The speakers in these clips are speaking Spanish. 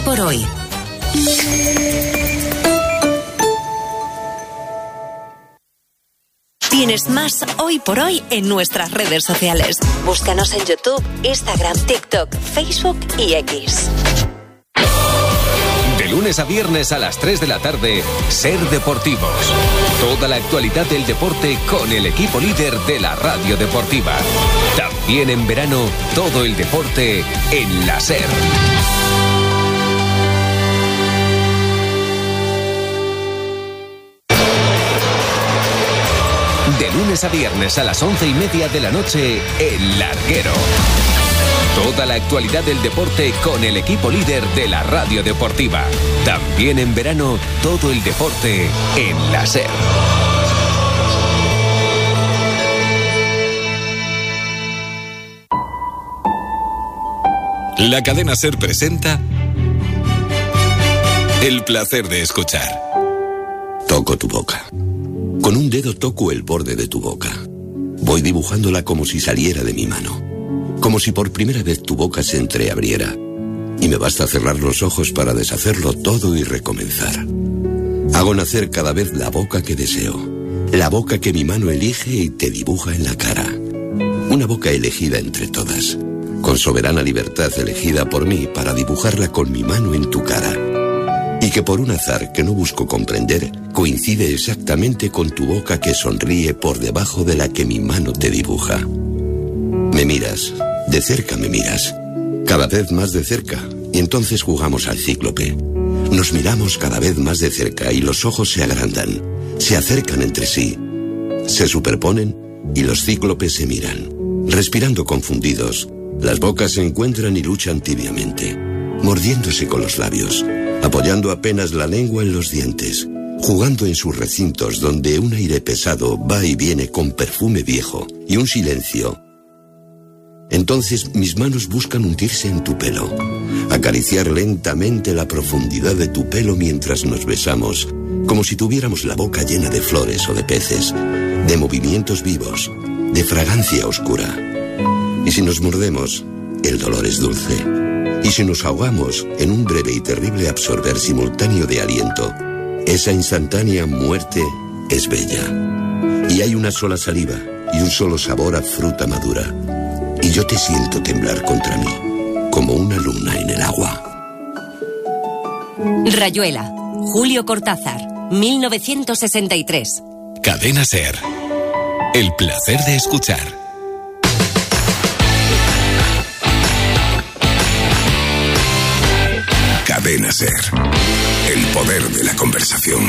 por hoy. Tienes más Hoy por Hoy en nuestras redes sociales. Búscanos en YouTube, Instagram, TikTok, Facebook y X. De lunes a viernes a las 3 de la tarde, Ser Deportivos. Toda la actualidad del deporte con el equipo líder de la radio deportiva. También en verano, todo el deporte en la Ser. De lunes a viernes a las 11:30 de la noche, El Larguero. Toda la actualidad del deporte con el equipo líder de la radio deportiva. También en verano, todo el deporte en la SER. La cadena SER presenta El placer de escuchar. Toco tu boca. Con un dedo toco el borde de tu boca. Voy dibujándola como si saliera de mi mano. Como si por primera vez tu boca se entreabriera. Y me basta cerrar los ojos para deshacerlo todo y recomenzar. Hago nacer cada vez la boca que deseo. La boca que mi mano elige y te dibuja en la cara. Una boca elegida entre todas. Con soberana libertad elegida por mí para dibujarla con mi mano en tu cara. Y que por un azar que no busco comprender, coincide exactamente con tu boca que sonríe por debajo de la que mi mano te dibuja. Me miras, de cerca me miras, cada vez más de cerca, y entonces jugamos al cíclope. Nos miramos cada vez más de cerca y los ojos se agrandan, se acercan entre sí, se superponen y los cíclopes se miran. Respirando confundidos, las bocas se encuentran y luchan tibiamente, mordiéndose con los labios, apoyando apenas la lengua en los dientes, jugando en sus recintos donde un aire pesado va y viene con perfume viejo y un silencio. Entonces mis manos buscan hundirse en tu pelo, acariciar lentamente la profundidad de tu pelo mientras nos besamos, como si tuviéramos la boca llena de flores o de peces, de movimientos vivos, de fragancia oscura. Y si nos mordemos, el dolor es dulce. Y si nos ahogamos en un breve y terrible absorber simultáneo de aliento, esa instantánea muerte es bella. Y hay una sola saliva y un solo sabor a fruta madura. Y yo te siento temblar contra mí, como una luna en el agua. Rayuela, Julio Cortázar, 1963. Cadena SER. El placer de escuchar. Cadena SER. El poder de la conversación.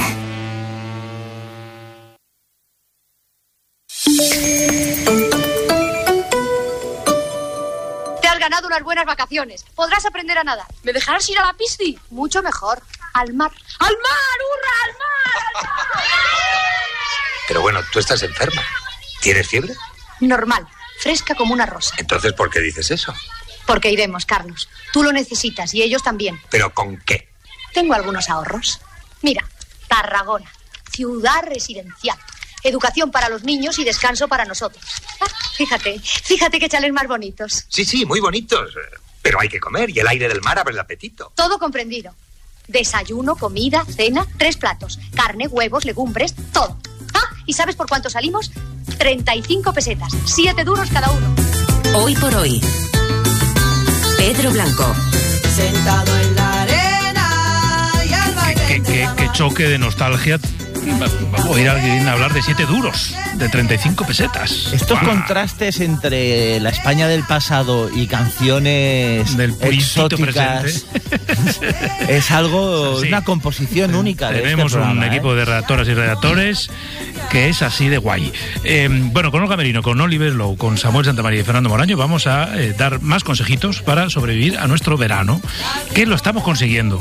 Te has ganado unas buenas vacaciones. Podrás aprender a nadar. ¿Me dejarás ir a la piscina? Mucho mejor. Al mar. ¡Al mar! ¡Hurra! ¡Al mar! ¡Al mar! Pero bueno, tú estás enferma. ¿Tienes fiebre? Normal. Fresca como una rosa. Entonces, ¿por qué dices eso? Porque iremos, Carlos. Tú lo necesitas y ellos también. ¿Pero con qué? Tengo algunos ahorros. Mira, Tarragona, ciudad residencial. Educación para los niños y descanso para nosotros. Fíjate qué chales más bonitos. Sí, muy bonitos. Pero hay que comer y el aire del mar abre el apetito. Todo comprendido. Desayuno, comida, cena, 3 platos. Carne, huevos, legumbres, todo. ¿Y sabes por cuánto salimos? 35 pesetas, 7 duros cada uno. Hoy por hoy. Pedro Blanco. Sentado en la arena y al baile. Qué choque de nostalgia. Va a oír a alguien hablar de 7 duros, de 35 pesetas. Estos contrastes entre la España del pasado y canciones del exóticas es algo, sí, una composición única. Tenemos de este programa, un equipo de redactoras y redactores que es así de guay. Bueno, con Olga Merino, con Oliver Lowe, con Samuel Santamaría y Fernando Moraño vamos a dar más consejitos para sobrevivir a nuestro verano, que lo estamos consiguiendo.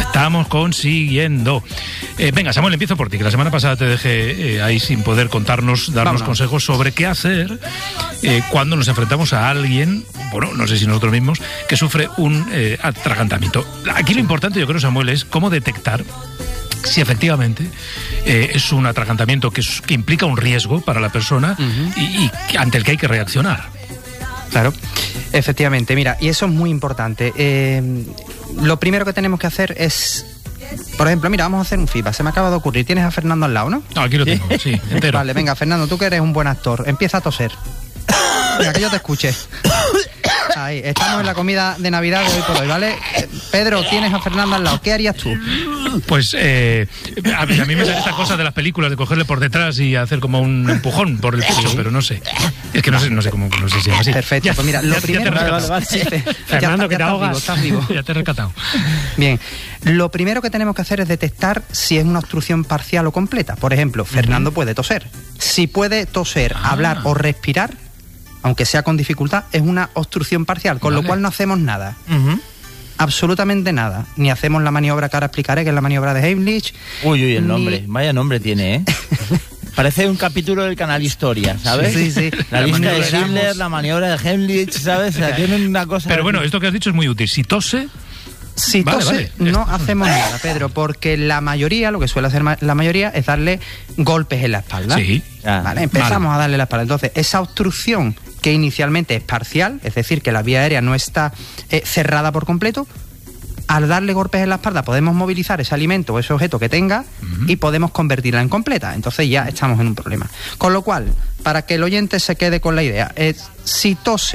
Venga, Samuel, empiezo por ti, que la semana pasada te dejé ahí sin poder darnos consejos sobre qué hacer cuando nos enfrentamos a alguien, bueno, no sé si nosotros mismos, que sufre un atragantamiento. Aquí lo importante, yo creo, Samuel, es cómo detectar si efectivamente es un atragantamiento que implica un riesgo para la persona y ante el que hay que reaccionar. Claro, efectivamente, mira, y eso es muy importante. lo primero que tenemos que hacer es, por ejemplo, mira, vamos a hacer un feedback. Se me acaba de ocurrir. Tienes a Fernando al lado, ¿no? No, aquí lo tengo, sí, entero. Vale, venga, Fernando, tú que eres un buen actor, empieza a toser. Venga, que yo te escuche. Ahí, estamos en la comida de Navidad de hoy por hoy, ¿vale? Pedro, tienes a Fernando al lado. ¿Qué harías tú? Pues a mí me sale esta cosa de las películas de cogerle por detrás y hacer como un empujón por el pecho, pero no sé. Es que no sé cómo, no sé si se llama así. Perfecto, ya, pues mira, lo primero... Vale. Sí, Fernando, que te ahogas. Estás vivo. Ya te he rescatado. Bien, lo primero que tenemos que hacer es detectar si es una obstrucción parcial o completa. Por ejemplo, Fernando puede toser. Si puede toser, hablar o respirar, aunque sea con dificultad, es una obstrucción parcial, con lo cual no hacemos nada. Absolutamente nada. Ni hacemos la maniobra que ahora explicaré, que es la maniobra de Heimlich. Uy, el nombre. Vaya nombre tiene, ¿eh? Parece un capítulo del canal Historia, ¿sabes? Sí. La lista de Schindler, la maniobra de Heimlich, ¿sabes? O sea, tienen una cosa... Pero bueno, esto que has dicho es muy útil. Si tose... Si tose, no hacemos nada, Pedro, porque la mayoría, lo que suele hacer la mayoría, es darle golpes en la espalda. Sí. Vale, empezamos a darle la espalda. Entonces, esa obstrucción que inicialmente es parcial, es decir, que la vía aérea no está cerrada por completo, al darle golpes en la espalda podemos movilizar ese alimento o ese objeto que tenga y podemos convertirla en completa. Entonces ya estamos en un problema. Con lo cual, para que el oyente se quede con la idea, si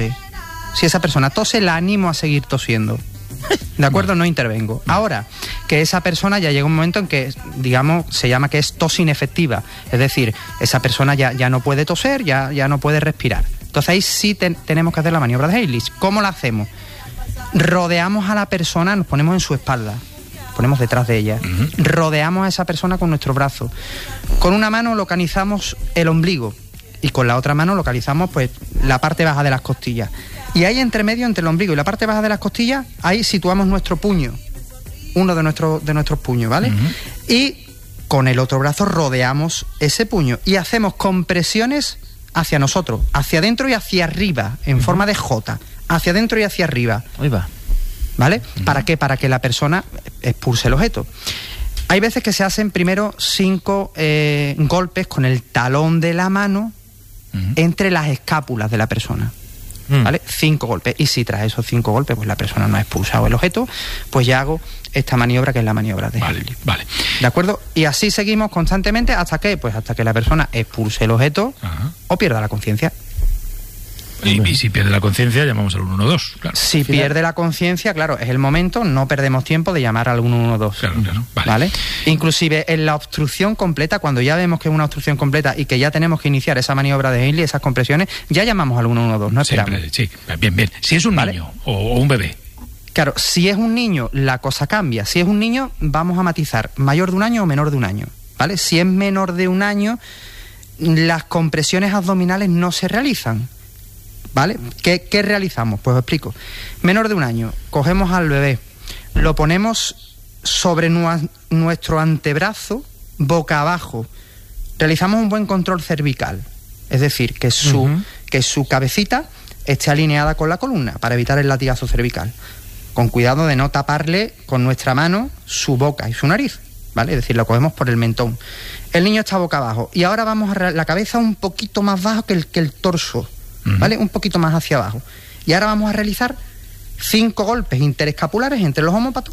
esa persona tose, la animo a seguir tosiendo. ¿De acuerdo? No intervengo. Ahora, que esa persona ya llega un momento en que, digamos, se llama que es tos inefectiva. Es decir, esa persona ya no puede toser, ya no puede respirar. Entonces ahí sí tenemos que hacer la maniobra de Heimlich. ¿Cómo la hacemos? Rodeamos a la persona, nos ponemos en su espalda, ponemos detrás de ella. Rodeamos a esa persona con nuestro brazo. Con una mano localizamos el ombligo y con la otra mano localizamos pues la parte baja de las costillas. Y ahí entre medio, entre el ombligo y la parte baja de las costillas, ahí situamos nuestro puño, uno de nuestros puños, ¿vale? Y con el otro brazo rodeamos ese puño y hacemos compresiones hacia nosotros, hacia adentro y hacia arriba, en forma de J, hacia adentro y hacia arriba. Ahí va. ¿Vale? ¿Para qué? Para que la persona expulse el objeto. Hay veces que se hacen primero 5 golpes con el talón de la mano entre las escápulas de la persona. ¿Vale? 5 golpes. Y si tras esos 5 golpes pues la persona no ha expulsado el objeto, pues ya hago esta maniobra, que es la maniobra de Heimlich. Vale. ¿De acuerdo? Y así seguimos constantemente hasta que la persona expulse el objeto o pierda la conciencia. Y si pierde la conciencia, llamamos al 112. Claro. Si pierde la conciencia, claro, es el momento, no perdemos tiempo de llamar al 112. Claro. ¿Vale? Inclusive en la obstrucción completa, cuando ya vemos que es una obstrucción completa y que ya tenemos que iniciar esa maniobra de Heimlich, esas compresiones, ya llamamos al 112, no esperamos. Sí, bien. Si es un niño o un bebé. Claro, si es un niño, la cosa cambia. Si es un niño, vamos a matizar, mayor de 1 año o menor de 1 año. ¿Vale? Si es menor de 1 año, las compresiones abdominales no se realizan. ¿Vale? ¿Qué realizamos? Pues os explico. Menor de 1 año, cogemos al bebé, lo ponemos sobre nuestro antebrazo, boca abajo. Realizamos un buen control cervical, es decir, que su cabecita esté alineada con la columna para evitar el latigazo cervical. Con cuidado de no taparle con nuestra mano su boca y su nariz, ¿vale? Es decir, lo cogemos por el mentón. El niño está boca abajo y ahora vamos a la cabeza un poquito más bajo que el torso, ¿vale? Un poquito más hacia abajo. Y ahora vamos a realizar 5 golpes interescapulares entre los omóplatos,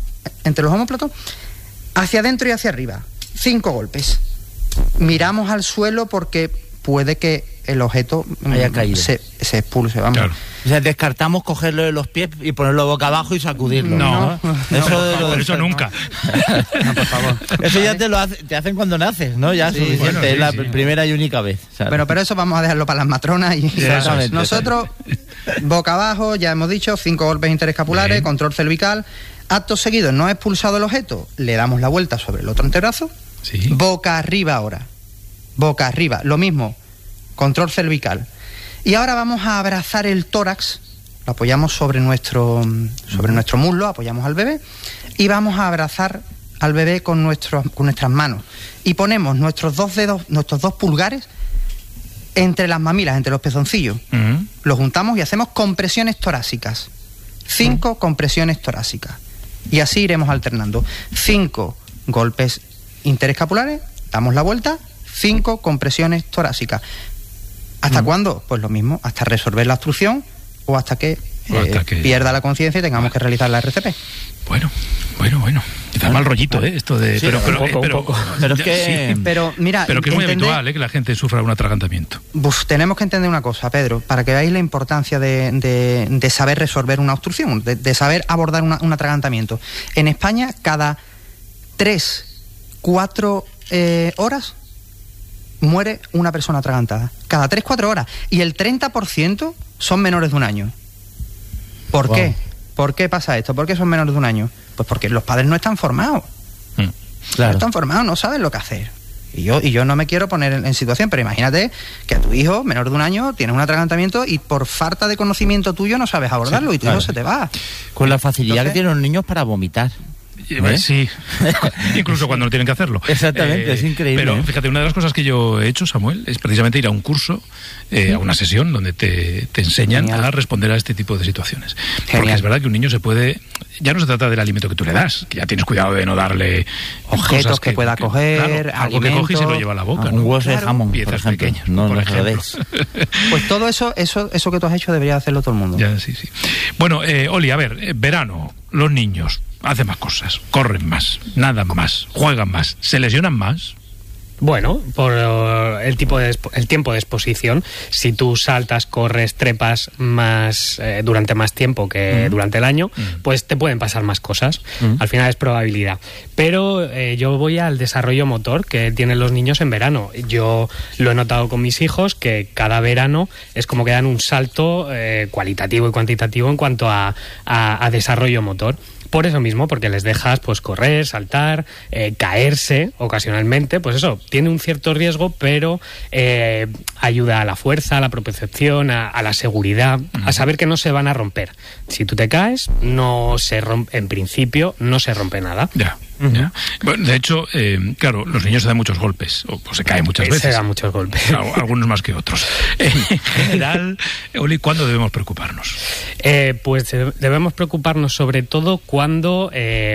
hacia adentro y hacia arriba. 5 golpes. Miramos al suelo porque puede que el objeto haya caído, se expulse, vamos. Claro. O sea, descartamos cogerlo de los pies y ponerlo boca abajo y sacudirlo. No, eso nunca. No, por favor. Eso ya te hacen cuando naces, ¿no? Ya es suficiente, es la primera y única vez. Pero eso vamos a dejarlo para las matronas y nosotros, boca abajo, ya hemos dicho, 5 golpes interescapulares, control cervical. Acto seguido, no ha expulsado el objeto, le damos la vuelta sobre el otro antebrazo, boca arriba ahora. Boca arriba, lo mismo, control cervical. Y ahora vamos a abrazar el tórax, lo apoyamos sobre nuestro muslo, apoyamos al bebé y vamos a abrazar al bebé con nuestras manos. Y ponemos nuestros 2 dedos, nuestros 2 pulgares entre las mamilas, entre los pezoncillos. Los juntamos y hacemos compresiones torácicas. 5 compresiones torácicas. Y así iremos alternando. 5 golpes interescapulares, damos la vuelta, 5 compresiones torácicas. ¿Hasta cuándo? Pues lo mismo, hasta resolver la obstrucción o hasta que pierda la conciencia y tengamos que realizar la RCP. Bueno. Quizá mal rollito, esto de... Sí, un poco. Pero es que... Sí. Pero mira... Pero que es muy habitual, que la gente sufra un atragantamiento. Tenemos que entender una cosa, Pedro, para que veáis la importancia de saber resolver una obstrucción, de saber abordar un atragantamiento. En España, cada 3-4 horas muere una persona atragantada. Cada 3-4 horas. Y el 30% son menores de un año. ¿Por qué? ¿Por qué pasa esto? ¿Por qué son menores de un año? Pues porque los padres no están formados. Claro. No están formados, no saben lo que hacer. Y yo no me quiero poner en situación, pero imagínate que a tu hijo, menor de un año, tienes un atragantamiento y por falta de conocimiento tuyo no sabes abordarlo, y tu hijo se te va. Con la facilidad que tienen los niños para vomitar. Sí, incluso cuando no tienen que hacerlo. Exactamente, es increíble. Pero fíjate, una de las cosas que yo he hecho, Samuel, es precisamente ir a un curso, a una sesión donde te enseñan a responder a este tipo de situaciones. Porque es verdad que un niño se puede... Ya no se trata del alimento que tú le das, que ya tienes cuidado de no darle objetos que pueda coger, claro, algo que coge y se lo lleva a la boca, un hueso de jamón, piezas pequeñas, por ejemplo. Pues todo eso que tú has hecho debería hacerlo todo el mundo. Ya, sí. Bueno, Oli, a ver, verano, los niños hacen más cosas, corren más, nadan más, juegan más, se lesionan más. Bueno, por el tiempo de exposición, si tú saltas, corres, trepas más durante más tiempo que durante el año, pues te pueden pasar más cosas. Al final es probabilidad. Pero yo voy al desarrollo motor que tienen los niños en verano. Yo lo he notado con mis hijos, que cada verano es como que dan un salto cualitativo y cuantitativo en cuanto a desarrollo motor. Por eso mismo, porque les dejas pues correr, saltar, caerse ocasionalmente, pues eso, tiene un cierto riesgo, pero ayuda a la fuerza, a la propiocepción, a la seguridad, a saber que no se van a romper. Si tú te caes, en principio no se rompe nada. Ya. Bueno, de hecho, claro, los niños se dan muchos golpes, o se caen muchas veces. Se dan muchos golpes. Algunos más que otros. En general, Oli, ¿cuándo debemos preocuparnos? Pues debemos preocuparnos sobre todo cuando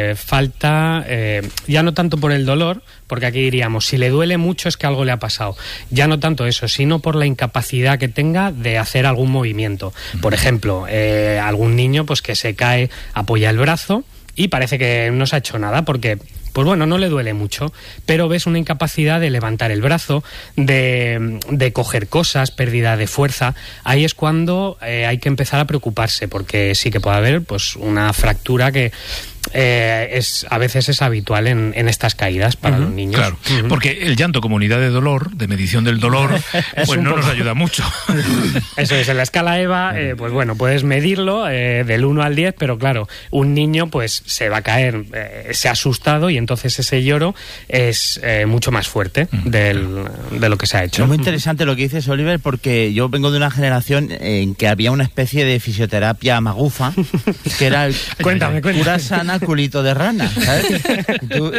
falta, ya no tanto por el dolor, porque aquí diríamos, si le duele mucho es que algo le ha pasado. Ya no tanto eso, sino por la incapacidad que tenga de hacer algún movimiento. Por ejemplo, algún niño pues que se cae, apoya el brazo y parece que no se ha hecho nada porque, pues bueno, no le duele mucho, pero ves una incapacidad de levantar el brazo, de coger cosas, pérdida de fuerza. Ahí es cuando hay que empezar a preocuparse, porque sí que puede haber pues una fractura que a veces es habitual en estas caídas para los niños. Claro, porque el llanto como unidad de dolor, de medición del dolor, pues no nos ayuda mucho. Eso es, en la escala EVA, pues bueno, puedes medirlo del 1 al 10, pero claro, un niño pues se va a caer, se ha asustado y entonces ese lloro es mucho más fuerte de lo que se ha hecho. Es muy interesante lo que dices, Oliver, porque yo vengo de una generación en que había una especie de fisioterapia magufa, que era el cura sana, culito de rana, ¿sabes? Tú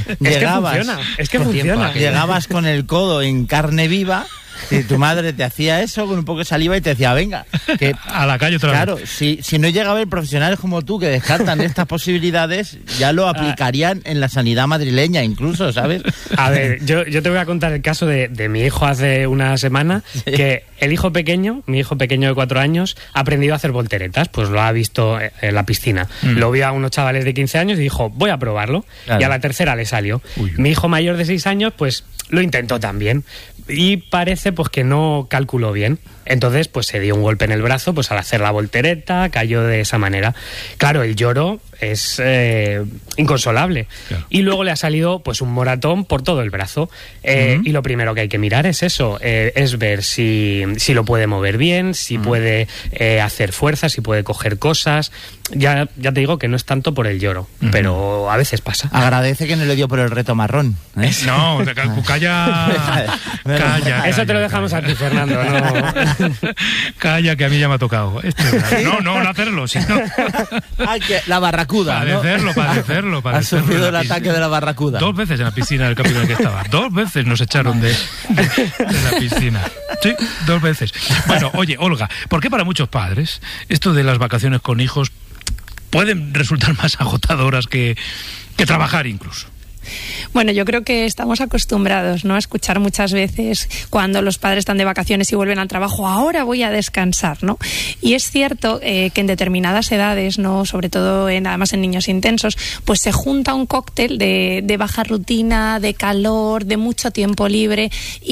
es que funciona. Llegabas con el codo en carne viva. Si tu madre te hacía eso con un poco de saliva y te decía, venga, que a la calle otra vez. Claro, si no llega a haber profesionales como tú que descartan estas posibilidades, ya lo aplicarían en la sanidad madrileña incluso, ¿sabes? A ver, yo te voy a contar el caso de mi hijo hace una semana, que mi hijo pequeño de 4 años, ha aprendido a hacer volteretas, pues lo ha visto en la piscina. Lo vio a unos chavales de 15 años y dijo, voy a probarlo. Claro. Y a la tercera le salió. Mi hijo mayor de 6 años, pues lo intentó también. Y parece pues que no calculó bien. Entonces pues se dio un golpe en el brazo pues al hacer la voltereta, cayó de esa manera. Claro, el lloro es inconsolable. Claro. Y luego le ha salido pues un moratón por todo el brazo. Y lo primero que hay que mirar es eso, es ver si lo puede mover bien, si puede hacer fuerza, si puede coger cosas. Ya te digo que no es tanto por el lloro, pero a veces pasa. Agradece que no le dio por el reto marrón. No, calla. Eso te lo dejamos a ti, Fernando. No. Calla, que a mí ya me ha tocado. No hacerlo, sino... la barracuda, padecerlo. Ha sufrido el ataque de la barracuda. 2 veces en la piscina del capítulo en el que estaba. 2 veces nos echaron de la piscina. Sí, 2 veces. Bueno, oye, Olga, ¿por qué para muchos padres esto de las vacaciones con hijos pueden resultar más agotadoras que trabajar incluso? Bueno, yo creo que estamos acostumbrados, ¿no?, a escuchar muchas veces cuando los padres están de vacaciones y vuelven al trabajo, ahora voy a descansar, ¿no? Y es cierto que en determinadas edades, ¿no?, sobre todo además en niños intensos, pues se junta un cóctel de baja rutina, de calor, de mucho tiempo libre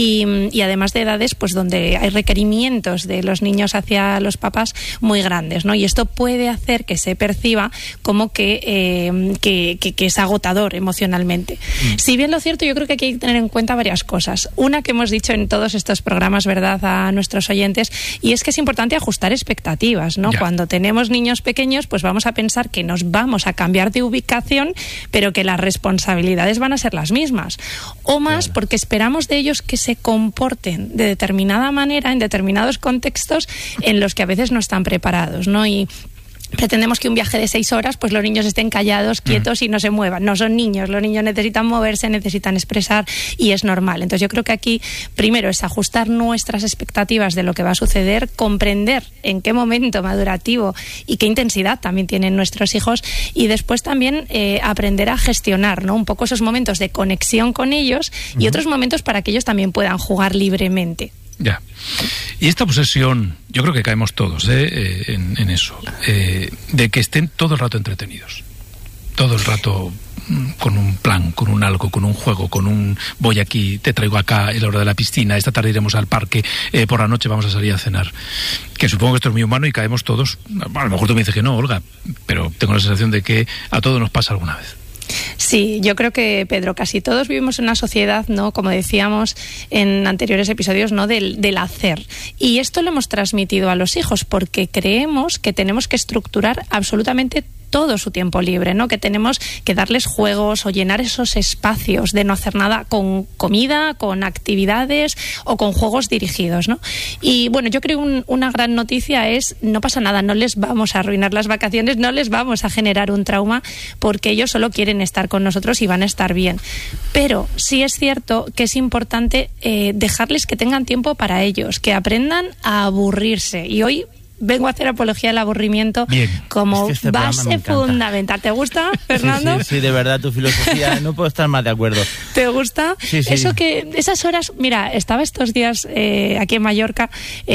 y además de edades pues donde hay requerimientos de los niños hacia los papás muy grandes, ¿no? Y esto puede hacer que se perciba como que es agotador emocionalmente. Si bien lo cierto, yo creo que aquí hay que tener en cuenta varias cosas. Una que hemos dicho en todos estos programas, ¿verdad?, a nuestros oyentes, y es que es importante ajustar expectativas, ¿no? Cuando tenemos niños pequeños, pues vamos a pensar que nos vamos a cambiar de ubicación, pero que las responsabilidades van a ser las mismas. O más, porque esperamos de ellos que se comporten de determinada manera en determinados contextos en los que a veces no están preparados, ¿no? Y pretendemos que un viaje de 6 horas, pues los niños estén callados, quietos y no se muevan. No son niños, los niños necesitan moverse, necesitan expresar y es normal. Entonces yo creo que aquí primero es ajustar nuestras expectativas de lo que va a suceder, comprender en qué momento madurativo y qué intensidad también tienen nuestros hijos y después también aprender a gestionar, ¿no?, un poco esos momentos de conexión con ellos y otros momentos para que ellos también puedan jugar libremente. Ya. Y esta obsesión, yo creo que caemos todos en eso, de que estén todo el rato entretenidos, todo el rato con un plan, con un algo, con un juego, con un voy aquí, te traigo acá, es la hora de la piscina, esta tarde iremos al parque, por la noche vamos a salir a cenar. Que supongo que esto es muy humano y caemos todos, a lo mejor tú me dices que no, Olga, pero tengo la sensación de que a todos nos pasa alguna vez. Sí, yo creo que, Pedro, casi todos vivimos en una sociedad, ¿no?, como decíamos en anteriores episodios, ¿no?, del hacer. Y esto lo hemos transmitido a los hijos porque creemos que tenemos que estructurar absolutamente todo su tiempo libre, ¿no?, que tenemos que darles juegos o llenar esos espacios de no hacer nada con comida, con actividades o con juegos dirigidos, ¿no? Y bueno, yo creo que una gran noticia es, no pasa nada, no les vamos a arruinar las vacaciones, no les vamos a generar un trauma porque ellos solo quieren estar con nosotros y van a estar bien. Pero sí es cierto que es importante dejarles que tengan tiempo para ellos, que aprendan a aburrirse. Y hoy vengo a hacer apología del aburrimiento como base fundamental. ¿Te gusta, Fernando? Sí, de verdad, tu filosofía, no puedo estar más de acuerdo. ¿Te gusta? Sí. Eso que, esas horas, mira, estaba estos días aquí en Mallorca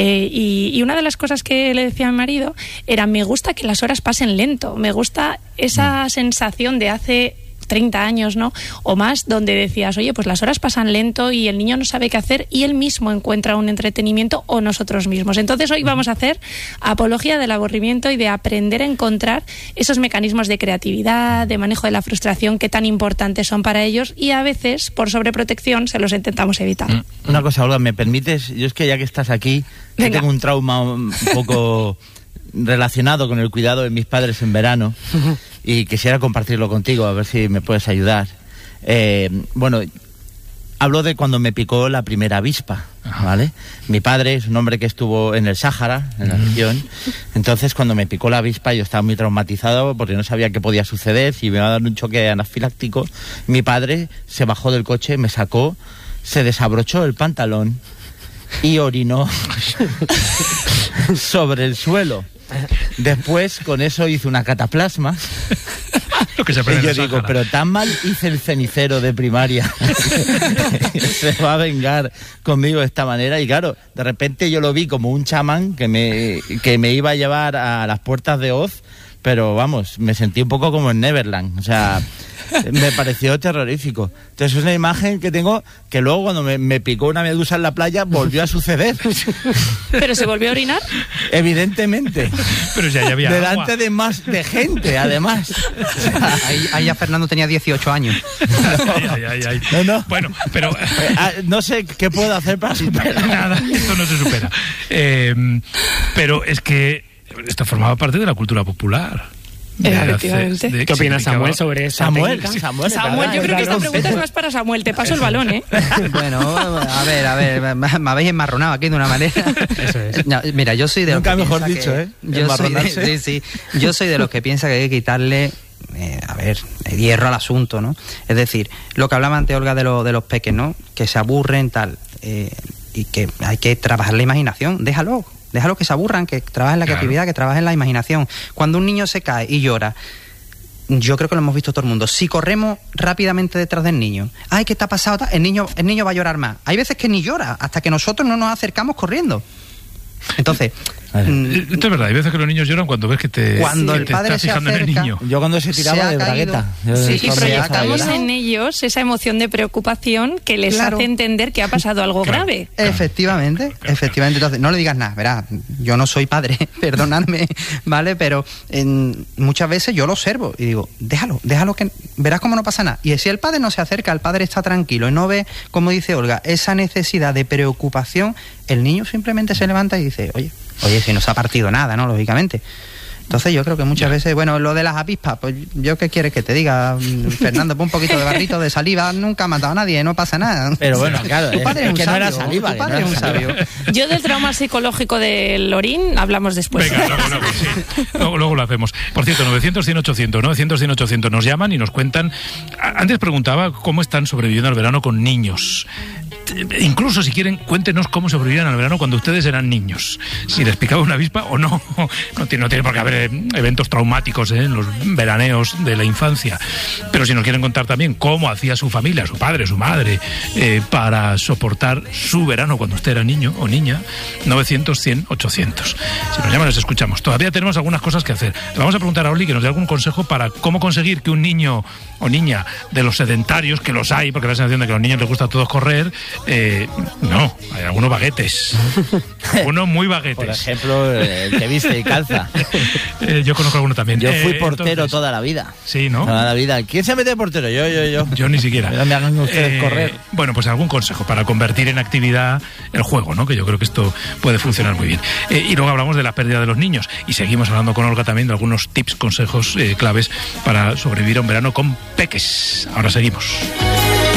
y una de las cosas que le decía a mi marido era, me gusta que las horas pasen lento, me gusta esa sensación de hace 30 años, ¿no?, o más, donde decías, oye, pues las horas pasan lento y el niño no sabe qué hacer y él mismo encuentra un entretenimiento o nosotros mismos. Entonces hoy vamos a hacer apología del aburrimiento y de aprender a encontrar esos mecanismos de creatividad, de manejo de la frustración que tan importantes son para ellos y a veces, por sobreprotección, se los intentamos evitar. Una cosa, Olga, ¿me permites? Yo es que ya que estás aquí, yo tengo un trauma un poco relacionado con el cuidado de mis padres en verano y quisiera compartirlo contigo, a ver si me puedes ayudar. Bueno, hablo de cuando me picó la primera avispa, ¿vale? Mi padre es un hombre que estuvo en el Sáhara, en la región, entonces cuando me picó la avispa yo estaba muy traumatizado porque no sabía qué podía suceder, si me iba a dar un choque anafiláctico. Mi padre se bajó del coche, me sacó, se desabrochó el pantalón y orinó sobre el suelo. Después con eso hizo una cataplasma. Lo que se y yo digo, pero tan mal hice el cenicero de primaria. Se va a vengar conmigo de esta manera. Y claro, de repente yo lo vi como un chamán que me iba a llevar a las puertas de Oz. Pero vamos, me sentí un poco como en Neverland. O sea, me pareció terrorífico. Entonces es una imagen que tengo que luego cuando me picó una medusa en la playa volvió a suceder. ¿Pero se volvió a orinar? Evidentemente. Pero ya había delante agua. de gente, además. Ahí ya Fernando tenía 18 años. Ay. No. Bueno, pero no sé qué puedo hacer para superar. Nada, esto no se supera. Pero es que esto formaba parte de la cultura popular. Efectivamente. ¿Qué opinas, Samuel, sobre esa Samuel, yo creo que esta pregunta es más para Samuel. Te paso el balón, ¿eh? Bueno, a ver, me habéis enmarronado aquí de una manera. Eso es. No, mira, yo soy de Nunca los que mejor piensa dicho, que, ¿eh? Yo soy de los que piensa que hay que quitarle hierro al asunto, ¿no? Es decir, lo que hablaba antes Olga de los peques, ¿no? Que se aburren, tal, y que hay que trabajar la imaginación. Déjalo que se aburran, que trabajen la creatividad, que trabajen la imaginación. Cuando un niño se cae y llora, yo creo que lo hemos visto todo el mundo. Si corremos rápidamente detrás del niño, ay, ¿qué te ha pasado? El niño va a llorar más. Hay veces que ni llora, hasta que nosotros no nos acercamos corriendo. Entonces, esto es verdad, hay veces que los niños lloran cuando ves que te estás fijando en el niño. Yo cuando se tiraba de bragueta. Sí, y proyectamos en ellos esa emoción de preocupación que les hace entender que ha pasado algo grave. Efectivamente. Entonces, no le digas nada, verás, yo no soy padre, perdonadme, ¿vale? Pero muchas veces yo lo observo y digo, déjalo que verás cómo no pasa nada. Y si el padre no se acerca, el padre está tranquilo y no ve, como dice Olga, esa necesidad de preocupación, el niño simplemente se levanta y dice, oye, si no se ha partido nada, ¿no? Lógicamente. Entonces yo creo que muchas veces, bueno, lo de las avispas, pues yo qué quieres que te diga, Fernando, pon un poquito de barrito de saliva, nunca ha matado a nadie, no pasa nada. Pero bueno, claro, tu padre es un que sabio, no era saliva. Tu padre es un sabio. Yo del trauma psicológico del orín hablamos después. Venga, luego lo hacemos. Por cierto, 900-100-800, 900-100-800 nos llaman y nos cuentan. Antes preguntaba cómo están sobreviviendo al verano con niños. Incluso si quieren, cuéntenos cómo sobrevivían al verano cuando ustedes eran niños. Si les picaba una avispa o no. No tiene por qué haber eventos traumáticos en los veraneos de la infancia. Pero si nos quieren contar también cómo hacía su familia, su padre, su madre, para soportar su verano cuando usted era niño o niña, 900-100-800. Si nos llaman, les escuchamos. Todavía tenemos algunas cosas que hacer. Le vamos a preguntar a Oli que nos dé algún consejo para cómo conseguir que un niño o niña de los sedentarios, que los hay, porque da la sensación de que a los niños les gusta a todos correr, no, hay algunos baguetes. Algunos muy baguetes. Por ejemplo, el que viste y calza. Yo conozco alguno también. Yo fui portero toda la vida. Sí, ¿no? Toda la vida. ¿Quién se mete de portero? Yo. Yo ni siquiera. No me hagan ustedes correr. Bueno, pues algún consejo para convertir en actividad el juego, ¿no? Que yo creo que esto puede funcionar muy bien. Y luego hablamos de la pérdida de los niños. Y seguimos hablando con Olga también de algunos tips, consejos claves para sobrevivir a un verano con peques. Ahora seguimos.